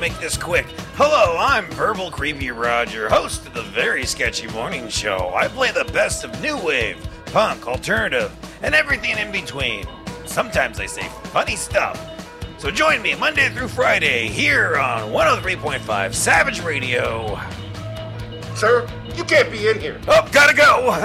make this quick. Hello, I'm Verbal Creepy Roger, host of the Very Sketchy Morning Show. I play the best of new wave, punk, alternative, and everything in between. Sometimes I say funny stuff. So join me Monday through Friday here on 103.5 Savage Radio. Sir, you can't be in here. Oh, gotta go.